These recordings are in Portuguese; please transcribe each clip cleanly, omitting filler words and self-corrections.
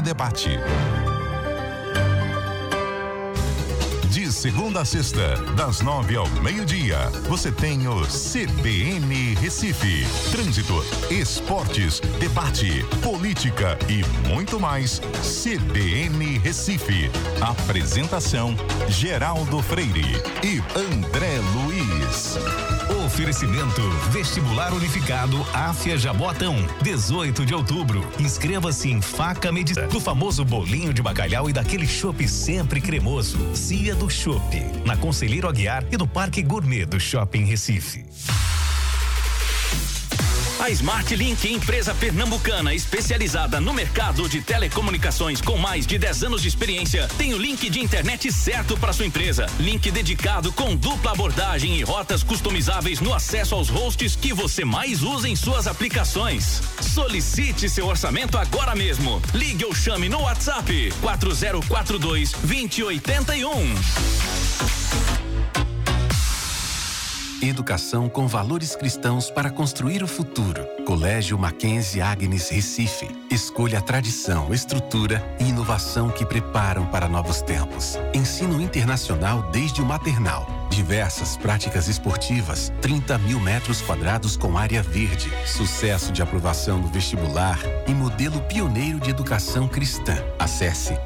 Debate. De segunda a sexta, das 9 ao meio-dia, você tem o CBN Recife. Trânsito, esportes, debate, política e muito mais. CBN Recife. Apresentação: Geraldo Freire e André Luiz. Oferecimento Vestibular Unificado Áfia Jaboatão, 18 de outubro. Inscreva-se em Faca Medicina, do famoso bolinho de bacalhau e daquele chopp sempre cremoso. Cia do Chopp, na Conselheiro Aguiar e no Parque Gourmet do Shopping Recife. A Smart Link, empresa pernambucana especializada no mercado de telecomunicações com mais de 10 anos de experiência, tem o link de internet certo para sua empresa. Link dedicado com dupla abordagem e rotas customizáveis no acesso aos hosts que você mais usa em suas aplicações. Solicite seu orçamento agora mesmo. Ligue ou chame no WhatsApp 4042-2081. Educação com valores cristãos para construir o futuro. Colégio Mackenzie Agnes Recife. Escolha a tradição, estrutura e inovação que preparam para novos tempos. Ensino internacional desde o maternal. Diversas práticas esportivas, 30 mil metros quadrados com área verde, sucesso de aprovação no vestibular e modelo pioneiro de educação cristã. Acesse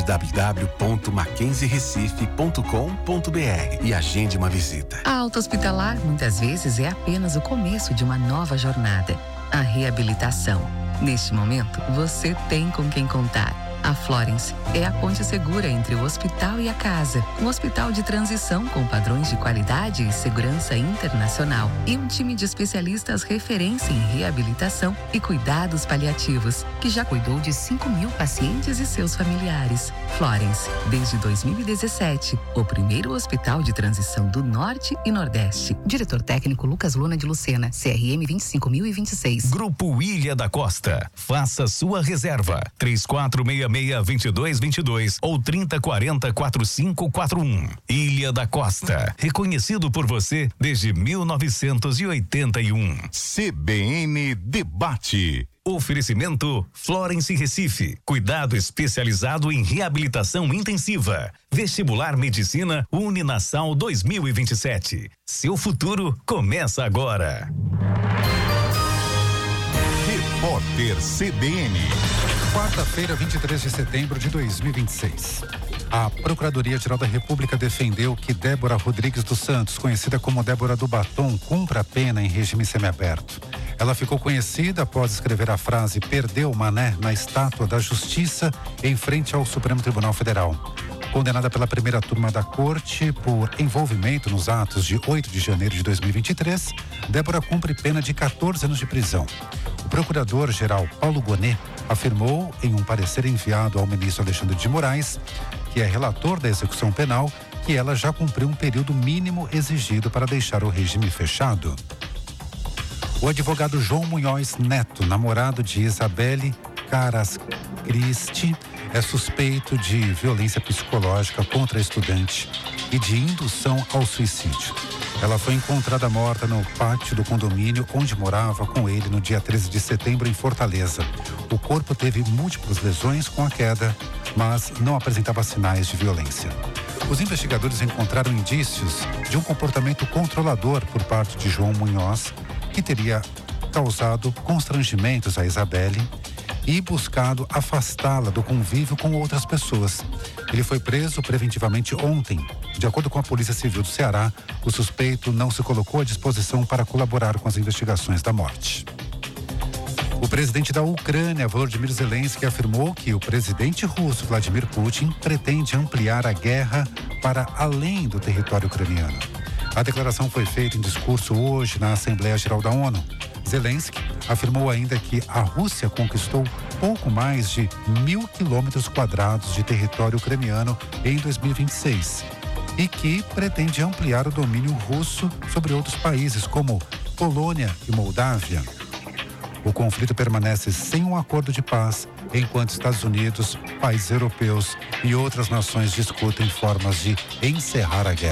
www.mackenzierecife.com.br e agende uma visita. A Alta Hospitalar muitas vezes é apenas o começo de uma nova jornada, a reabilitação. Neste momento, você tem com quem contar. A Florence é a ponte segura entre o hospital e a casa. Um hospital de transição com padrões de qualidade e segurança internacional. E um time de especialistas referência em reabilitação e cuidados paliativos, que já cuidou de 5.000 pacientes e seus familiares. Florence, desde 2017, o primeiro hospital de transição do Norte e Nordeste. Diretor técnico Lucas Luna de Lucena, CRM 25026. Grupo Ilha da Costa. Faça sua reserva. 3466-2222 ou 3040-4541. Ilha da Costa. Reconhecido por você desde 1981. CBN Debate. Oferecimento Florence Recife. Cuidado especializado em reabilitação intensiva. Vestibular Medicina Uninasal 2027. Seu futuro começa agora. Repórter CBN. Quarta-feira, 23 de setembro de 2026. A Procuradoria-Geral da República defendeu que Débora Rodrigues dos Santos, conhecida como Débora do Batom, cumpra a pena em regime semiaberto. Ela ficou conhecida após escrever a frase "Perdeu Mané" na estátua da Justiça em frente ao Supremo Tribunal Federal. Condenada pela primeira turma da corte por envolvimento nos atos de 8 de janeiro de 2023, Débora cumpre pena de 14 anos de prisão. O procurador-geral Paulo Gonet afirmou em um parecer enviado ao ministro Alexandre de Moraes, que é relator da execução penal, que ela já cumpriu um período mínimo exigido para deixar o regime fechado. O advogado João Munhoz Neto, namorado de Isabelle Caras Christi, é suspeito de violência psicológica contra a estudante e de indução ao suicídio. Ela foi encontrada morta no pátio do condomínio onde morava com ele no dia 13 de setembro em Fortaleza. O corpo teve múltiplas lesões com a queda, mas não apresentava sinais de violência. Os investigadores encontraram indícios de um comportamento controlador por parte de João Munhoz, que teria causado constrangimentos a Isabelle e buscado afastá-la do convívio com outras pessoas. Ele foi preso preventivamente ontem. De acordo com a Polícia Civil do Ceará, o suspeito não se colocou à disposição para colaborar com as investigações da morte. O presidente da Ucrânia, Volodymyr Zelensky, afirmou que o presidente russo, Vladimir Putin, pretende ampliar a guerra para além do território ucraniano. A declaração foi feita em discurso hoje na Assembleia Geral da ONU. Zelensky afirmou ainda que a Rússia conquistou pouco mais de 1.000 quilômetros quadrados de território ucraniano em 2026 e que pretende ampliar o domínio russo sobre outros países como Polônia e Moldávia. O conflito permanece sem um acordo de paz, enquanto Estados Unidos, países europeus e outras nações discutem formas de encerrar a guerra.